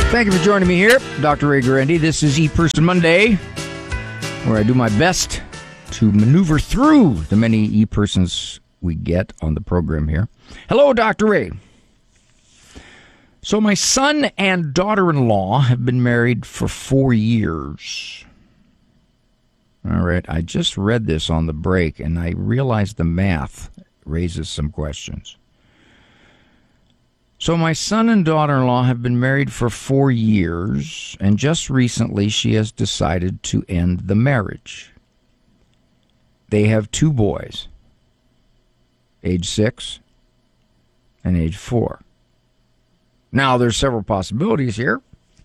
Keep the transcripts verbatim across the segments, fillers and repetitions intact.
Thank you for joining me here, Doctor Ray Guarendi. This is E-Person Monday, where I do my best to maneuver through the many E-Persons we get on the program here. Hello, Doctor Ray. So my son and daughter-in-law have been married for four years. All right, I just read this on the break, and I realized the math raises some questions. So my son and daughter-in-law have been married for four years, and just recently she has decided to end the marriage. They have two boys, age six and age four. Now, there's several possibilities here.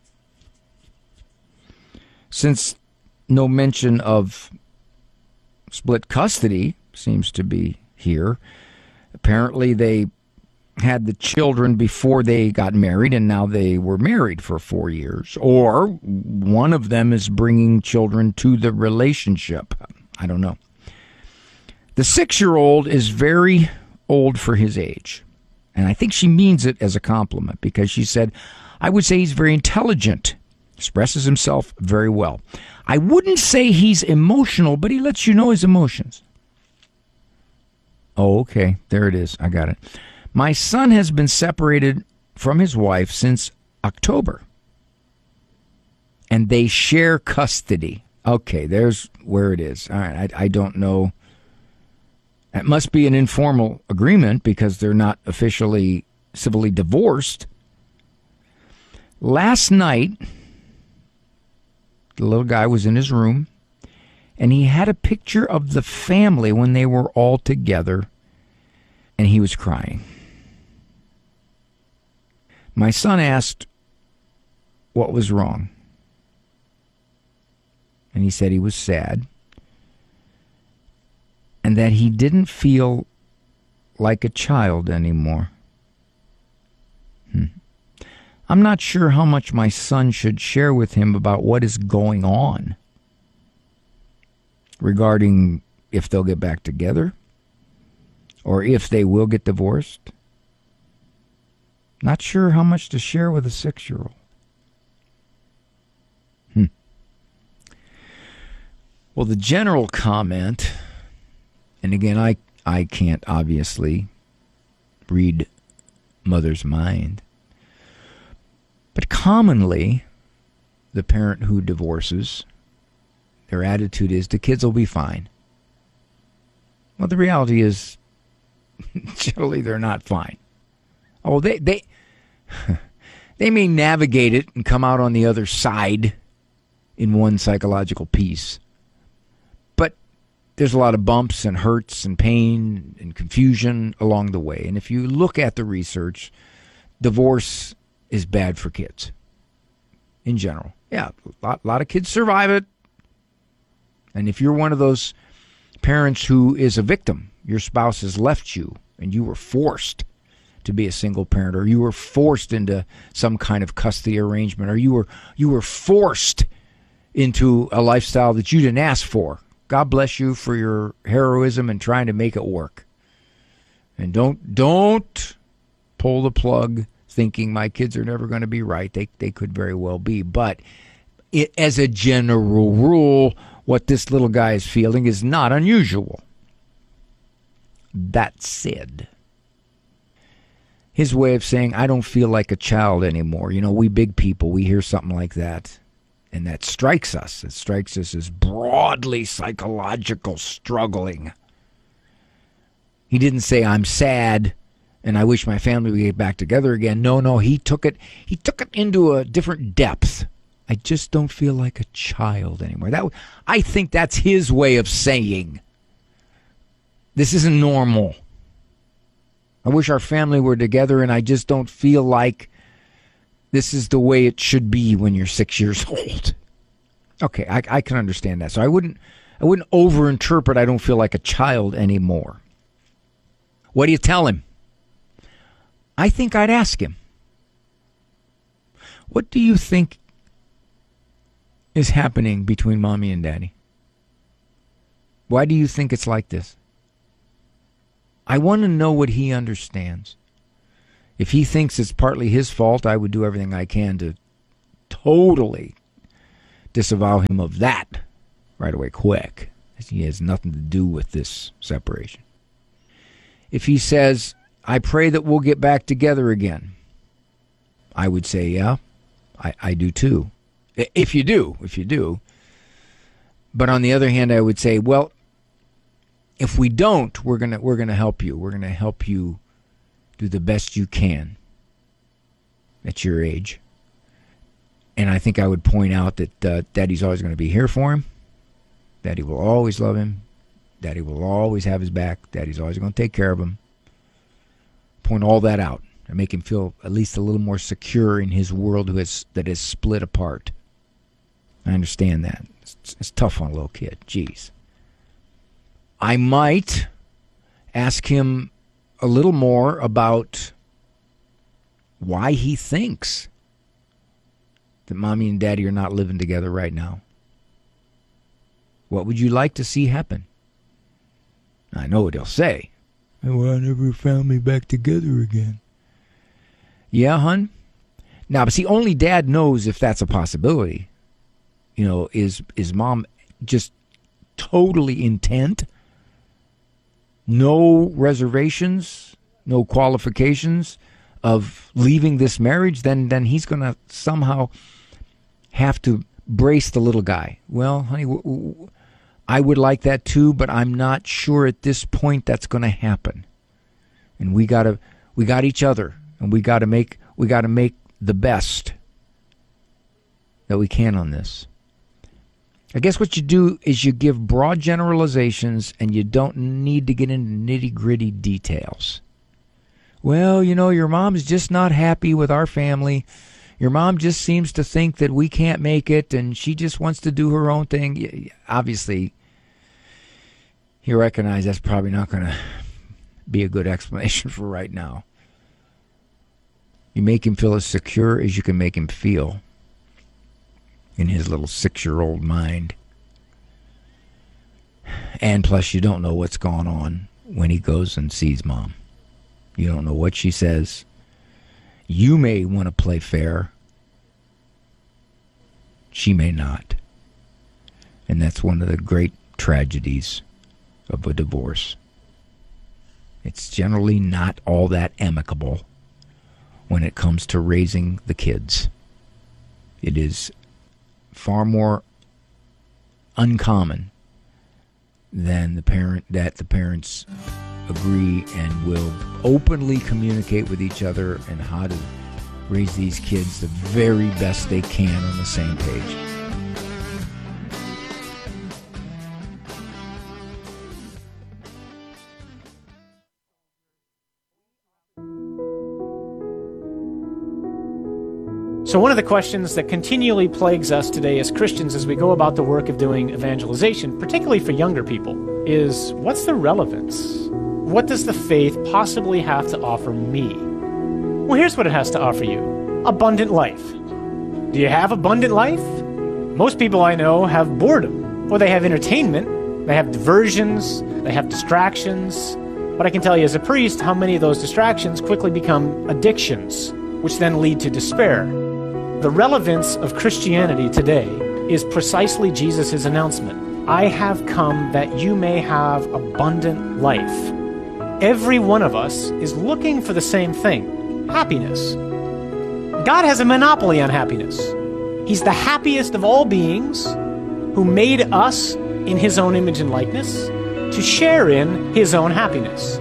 Since no mention of split custody seems to be here, apparently they had the children before they got married, and now they were married for four years. Or one of them is bringing children to the relationship. I don't know. The six-year-old is very old for his age, and I think she means it as a compliment, because she said, I would say he's very intelligent, expresses himself very well. I wouldn't say he's emotional, but he lets you know his emotions. Oh, okay. There it is. I got it. My son has been separated from his wife since October, and they share custody. Okay, there's where it is. All right, I, I don't know. It must be an informal agreement because they're not officially civilly divorced. Last night, the little guy was in his room, and he had a picture of the family when they were all together, and he was crying. My son asked what was wrong, and he said he was sad, and that he didn't feel like a child anymore. Hmm. I'm not sure how much my son should share with him about what is going on regarding if they'll get back together or if they will get divorced. Not sure how much to share with a six-year-old. Hmm. Well, the general comment, and again, I, I can't obviously read mother's mind, but commonly, the parent who divorces, their attitude is the kids will be fine. Well, the reality is, generally, they're not fine. Oh, they they they may navigate it and come out on the other side in one psychological piece. But there's a lot of bumps and hurts and pain and confusion along the way. And if you look at the research, divorce is bad for kids in general. Yeah, a lot, a lot of kids survive it. And if you're one of those parents who is a victim, your spouse has left you and you were forced to be a single parent, or you were forced into some kind of custody arrangement, or you were you were forced into a lifestyle that you didn't ask for. God bless you for your heroism and trying to make it work. And don't don't pull the plug thinking my kids are never going to be right. They they could very well be, but it, as a general rule, what this little guy is feeling is not unusual. That said, his way of saying, I don't feel like a child anymore. You know, we big people, we hear something like that, and that strikes us. It strikes us as broadly psychological struggling. He didn't say, I'm sad, and I wish my family would get back together again. No, no, he took it, he took it into a different depth. I just don't feel like a child anymore. That I think that's his way of saying, this isn't normal. I wish our family were together, and I just don't feel like this is the way it should be when you're six years old. Okay, I, I can understand that. So I wouldn't, I wouldn't overinterpret. I don't feel like a child anymore. What do you tell him? I think I'd ask him, what do you think is happening between mommy and daddy? Why do you think it's like this? I want to know what he understands. If he thinks it's partly his fault, I would do everything I can to totally disavow him of that right away, quick. He has nothing to do with this separation. If he says, I pray that we'll get back together again, I would say, yeah, I, I do too. If you do, if you do. But on the other hand, I would say, well, if we don't, we're gonna we're gonna help you. We're gonna help you do the best you can at your age. And I think I would point out that uh, Daddy's always going to be here for him. Daddy will always love him. Daddy will always have his back. Daddy's always going to take care of him. Point all that out and make him feel at least a little more secure in his world who has, that is split apart. I understand that. It's, it's tough on a little kid. Jeez. I might ask him a little more about why he thinks that Mommy and Daddy are not living together right now. What would you like to see happen? I know what he'll say. Oh, I never found me back together again. Yeah, hun? Now, but see, only Dad knows if that's a possibility. You know, is is Mom just totally intent? No reservations, no qualifications of leaving this marriage, then then he's going to somehow have to brace the little guy. Well, honey, w- w- I would like that too, but I'm not sure at this point that's going to happen. And we got to we got each other, and we got to make we got to make the best that we can on this. I guess what you do is you give broad generalizations and you don't need to get into nitty-gritty details. Well, you know, your mom's just not happy with our family. Your mom just seems to think that we can't make it and she just wants to do her own thing. Obviously, you recognize that's probably not going to be a good explanation for right now. You make him feel as secure as you can make him feel in his little six-year-old mind. And plus, you don't know what's going on when he goes and sees Mom. You don't know what she says. You may want to play fair. She may not. And that's one of the great tragedies of a divorce. It's generally not all that amicable when it comes to raising the kids. It is far more uncommon than the parent that the parents agree and will openly communicate with each other and how to raise these kids the very best they can on the same page. So one of the questions that continually plagues us today as Christians as we go about the work of doing evangelization, particularly for younger people, is what's the relevance? What does the faith possibly have to offer me? Well, here's what it has to offer you. Abundant life. Do you have abundant life? Most people I know have boredom, or they have entertainment, they have diversions, they have distractions. But I can tell you as a priest how many of those distractions quickly become addictions, which then lead to despair. The relevance of Christianity today is precisely Jesus' announcement. I have come that you may have abundant life. Every one of us is looking for the same thing, happiness. God has a monopoly on happiness. He's the happiest of all beings who made us in his own image and likeness to share in his own happiness.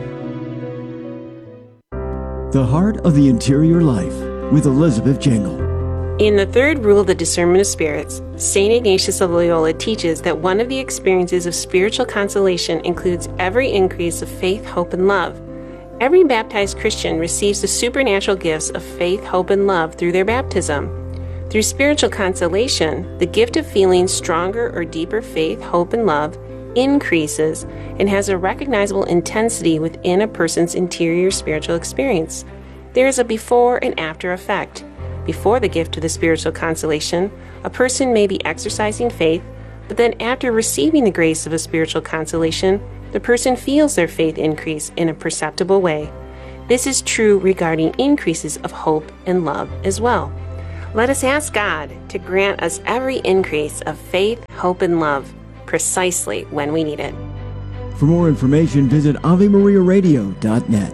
The Heart of the Interior Life with Elizabeth Jangle. In the third rule of the discernment of spirits, Saint Ignatius of Loyola teaches that one of the experiences of spiritual consolation includes every increase of faith, hope, and love. Every baptized Christian receives the supernatural gifts of faith, hope, and love through their baptism. Through spiritual consolation, the gift of feeling stronger or deeper faith, hope, and love increases and has a recognizable intensity within a person's interior spiritual experience. There is a before and after effect. Before the gift of the spiritual consolation, a person may be exercising faith, but then after receiving the grace of a spiritual consolation, the person feels their faith increase in a perceptible way. This is true regarding increases of hope and love as well. Let us ask God to grant us every increase of faith, hope, and love, precisely when we need it. For more information, visit Ave Maria Radio dot net.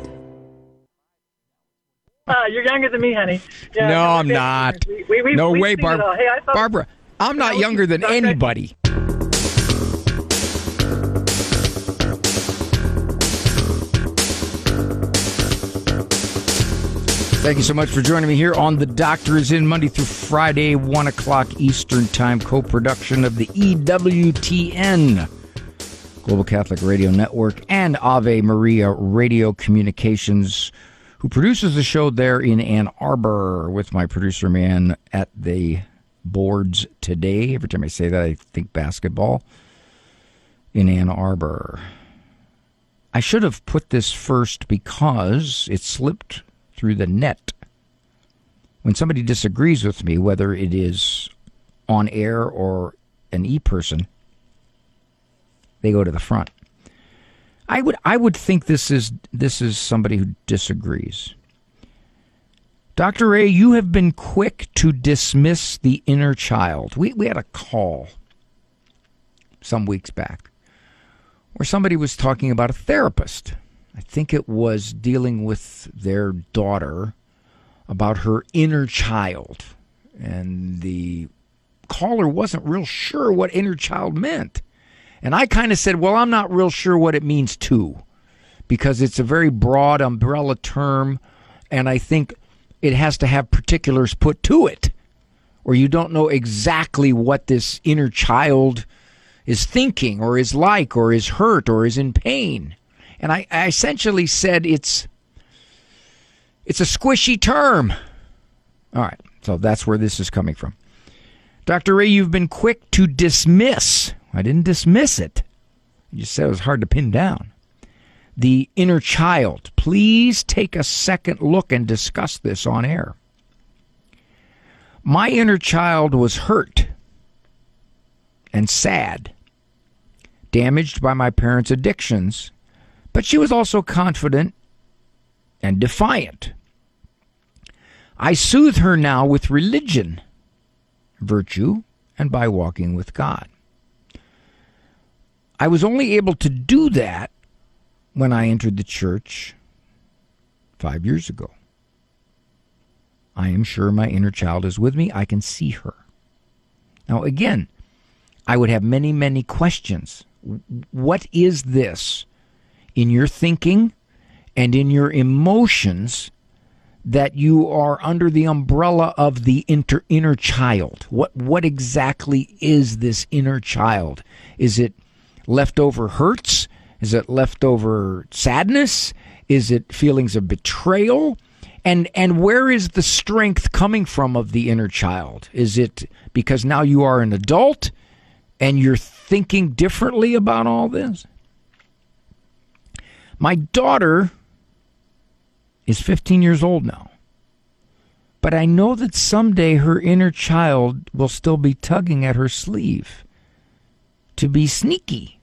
Uh, you're younger than me, honey. Yeah, no, I'm not. We, we, we, no we way, Barbara. Hey, I thought, Barbara, I'm not younger than okay. anybody. Thank you so much for joining me here on The Doctor Is In, Monday through Friday, one o'clock Eastern Time, co-production of the E W T N, Global Catholic Radio Network, and Ave Maria Radio Communications, who produces the show there in Ann Arbor with my producer man at the boards today. Every time I say that, I think basketball in Ann Arbor. I should have put this first because it slipped through the net. When somebody disagrees with me, whether it is on air or an e-person, they go to the front. I would I would think this is this is somebody who disagrees. Doctor Ray, you have been quick to dismiss the inner child. We we had a call some weeks back where somebody was talking about a therapist. I think it was dealing with their daughter about her inner child. And the caller wasn't real sure what inner child meant. And I kind of said, well, I'm not real sure what it means too, because it's a very broad umbrella term, and I think it has to have particulars put to it, or you don't know exactly what this inner child is thinking or is like or is hurt or is in pain. And I, I essentially said it's it's a squishy term. All right, so that's where this is coming from. Doctor Ray, you've been quick to dismiss. I didn't dismiss it. You just said it was hard to pin down. The inner child. Please take a second look and discuss this on air. My inner child was hurt and sad, damaged by my parents' addictions, but she was also confident and defiant. I soothe her now with religion, virtue, and by walking with God. I was only able to do that when I entered the church five years ago. I am sure my inner child is with me. I can see her. Now, again, I would have many, many questions. What is this in your thinking and in your emotions that you are under the umbrella of the inter, inner child? What what exactly is this inner child? Is it leftover hurts? Is it leftover sadness? Is it feelings of betrayal? And and where is the strength coming from of the inner child? Is it because now you are an adult and you're thinking differently about all this? My daughter is fifteen years old now, but I know that someday her inner child will still be tugging at her sleeve to be sneaky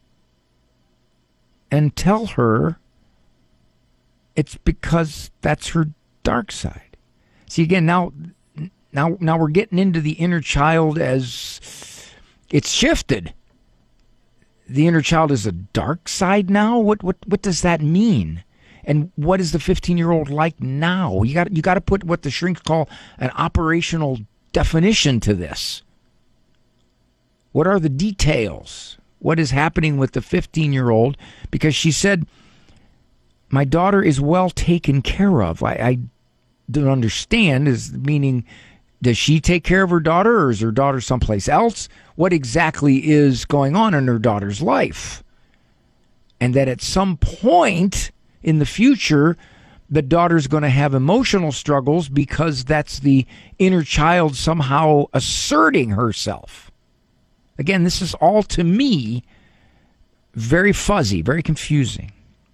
and tell her it's because that's her dark side. See, again, now, now, now we're getting into the inner child as it's shifted. The inner child is a dark side now? What what what does that mean? And what is the fifteen-year-old like now? You got you got to put what the shrinks call an operational definition to this. What are the details? What is happening with the fifteen-year-old? Because she said, my daughter is well taken care of. I, I don't understand, is meaning, does she take care of her daughter, or is her daughter someplace else? What exactly is going on in her daughter's life? And that at some point in the future, the daughter's going to have emotional struggles because that's the inner child somehow asserting herself. Again, this is all, to me, very fuzzy, very confusing.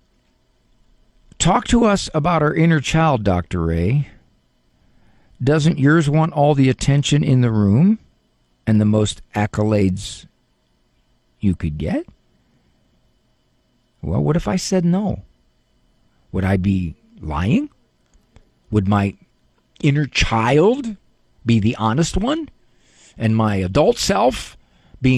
Talk to us about our inner child, Doctor Ray. Doesn't yours want all the attention in the room and the most accolades you could get? Well, what if I said no? Would I be lying? Would my inner child be the honest one, and my adult self